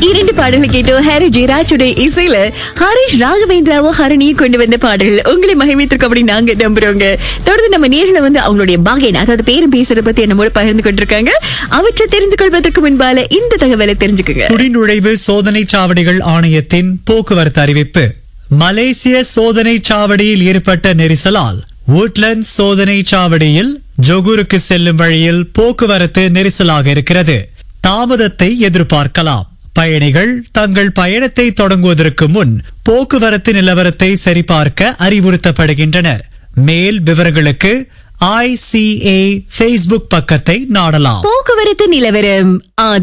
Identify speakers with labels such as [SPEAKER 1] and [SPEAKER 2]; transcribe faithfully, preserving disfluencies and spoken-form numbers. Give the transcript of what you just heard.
[SPEAKER 1] இரண்டு பாடல்கள் கேட்டோம். ஹாரி ஜெயராஜுடைய இசையில ஹரிஷ் ராகவேந்திராவோ ஹரணியும் கொண்டு வந்த பாடல்கள் உங்களை மகிழ்வித்திருக்கும் அப்படின்னு நாங்க நம்புறோங்க. தொடர்ந்து நம்ம நேரில் வந்து அவங்களுடைய பகேன், அதாவது பேரும் பேசுறத பத்தி நம்மோட பகிர்ந்து கொண்டிருக்காங்க. அவற்றை தெரிந்து கொள்வதற்கு முன்பால இந்த தகவலை தெரிஞ்சுக்குங்க.
[SPEAKER 2] குடிநுழைவு சோதனை சாவடிகள் ஆணையத்தின் போக்குவரத்து அறிவிப்பு. மலேசிய சோதனை சாவடியில் ஏற்பட்ட நெரிசலால் woodland சோதனை சாவடியில் ஜொகூருக்கு செல்லும் வழியில் போக்குவரத்து நெரிசலாக இருக்கிறது. தாமதத்தை எதிர்பார்க்கலாம். பயணிகள் தங்கள் பயணத்தை தொடங்குவதற்கு முன் போக்குவரத்து நிலவரத்தை சரிபார்க்க அறிவுறுத்தப்படுகின்றனர். மேல் விவரங்களுக்கு ஐ சி ஏ Facebook பக்கத்தை நாடலாம்.
[SPEAKER 1] போக்குவரத்து நிலவரம்